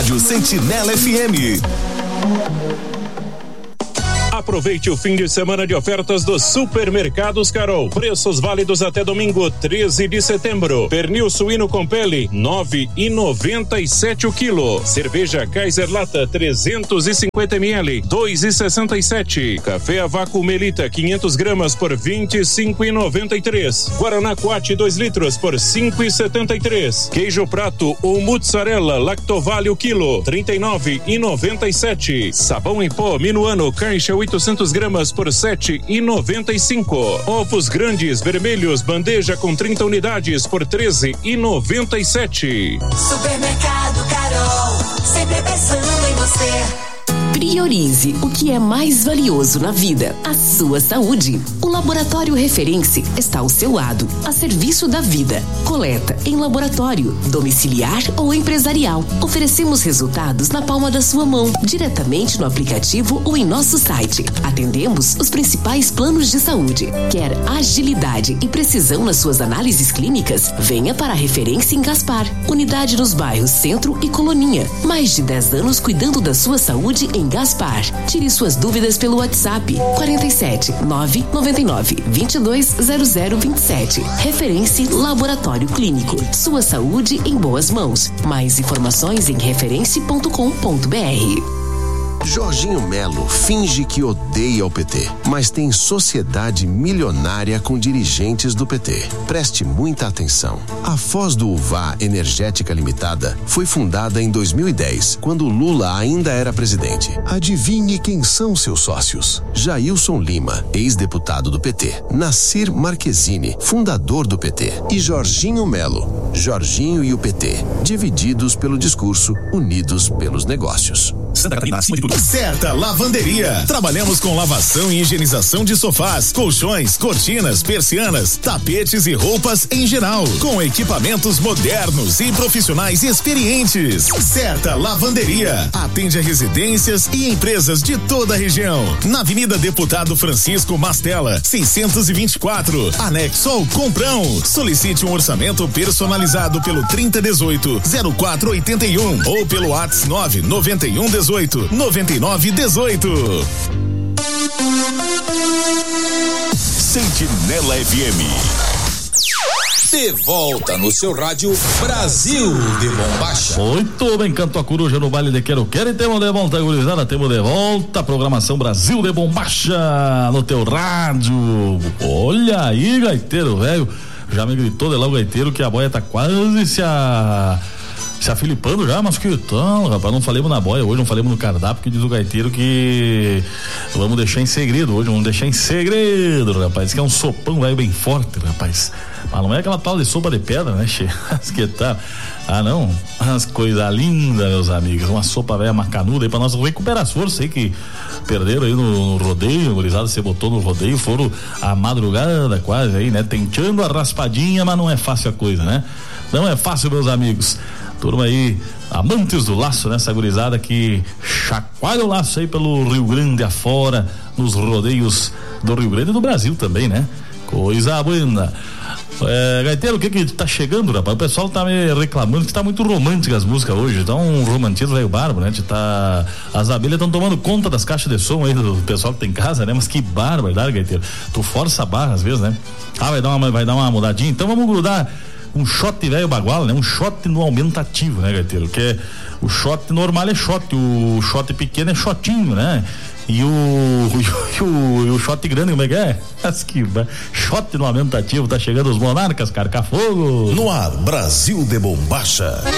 Rádio Sentinela FM. Aproveite o fim de semana de ofertas dos Supermercados Carol. Preços válidos até domingo, 13 de setembro. Pernil suíno com pele, 9,97 o quilo. Cerveja Kaiser Lata, 350 ml, 2,67. Café a vácuo Melita, 500 gramas por 25,93. Guaraná Quat, 2 litros por 5,73. Queijo prato ou mussarela Lactovale o quilo, 39,97. Sabão em pó Minuano caixa 800 gramas por 7,95. Ovos grandes vermelhos bandeja com 30 unidades por 13,97. Supermercado Carol, sempre pensando em você. Priorize o que é mais valioso na vida, a sua saúde. O Laboratório Referência está ao seu lado, a serviço da vida. Coleta em laboratório, domiciliar ou empresarial. Oferecemos resultados na palma da sua mão, diretamente no aplicativo ou em nosso site. Atendemos os principais planos de saúde. Quer agilidade e precisão nas suas análises clínicas? Venha para a Referência em Gaspar. Unidade nos bairros Centro e Coloninha. Mais de 10 anos cuidando da sua saúde em Gaspar. Tire suas dúvidas pelo WhatsApp 47 999 22 0027. Referência Laboratório Clínico. Sua saúde em boas mãos. Mais informações em referência.com.br. Jorginho Melo finge que odeia o PT, mas tem sociedade milionária com dirigentes do PT. Preste muita atenção. A Foz do Uvá Energética Limitada foi fundada em 2010, quando Lula ainda era presidente. Adivinhe quem são seus sócios? Jailson Lima, ex-deputado do PT. Nassir Marquezine, fundador do PT. E Jorginho Melo. Jorginho e o PT, divididos pelo discurso, unidos pelos negócios. Santa Catarina, acima de tudo. Certa Lavanderia. Trabalhamos com lavação e higienização de sofás, colchões, cortinas, persianas, tapetes e roupas em geral, com equipamentos modernos e profissionais experientes. Certa Lavanderia. Atende a residências e empresas de toda a região. Na Avenida Deputado Francisco Mastella, 624, anexo ao Comprão. Solicite um orçamento personalizado pelo 3018-0481 ou pelo WhatsApp 99118 9918. Sentinela FM. De volta no seu rádio Brasil de Bombacha. Muito bem, canto a coruja no baile de Quero Quero e temos de volta, gurizada, temos de volta a programação Brasil de Bombacha no teu rádio. Olha aí, gaiteiro, velho, já me gritou de lá o gaiteiro que a boia tá quase se afilipando já, mas que então, rapaz, não falemos na boia hoje, não falemos no cardápio, que diz o gaiteiro que vamos deixar em segredo hoje, rapaz, que é um sopão velho bem forte, rapaz, mas não é aquela tal de sopa de pedra, né, che? Que tá, não, as coisas lindas, meus amigos, uma sopa velha macanuda aí pra nós recuperar as forças aí que perderam aí no rodeio, gurizada, você botou no rodeio, foram a madrugada quase aí, né, tentando a raspadinha, mas não é fácil a coisa, né, não é fácil, meus amigos. Turma aí, amantes do laço, né? Essa gurizada que chacoalha o laço aí pelo Rio Grande afora, nos rodeios do Rio Grande e do Brasil também, né? Coisa boa. Gaiteiro, o que tá chegando, rapaz? O pessoal tá me reclamando que tá muito romântica as músicas hoje, tá um romantismo velho bárbaro, né? As abelhas estão tomando conta das caixas de som aí do pessoal que tem em casa, né? Mas que barbaridade, gaiteiro. Tu força a barra às vezes, né? Vai dar uma mudadinha, então vamos grudar um shot velho baguala, né? Um shot no aumentativo, né, gaiteiro? Que é, o shot normal é shot, o shot pequeno é shotinho, né? E o shot grande, como é que é? Shot no aumentativo, tá chegando os monarcas, carca fogo. No ar, Brasil de Bombacha.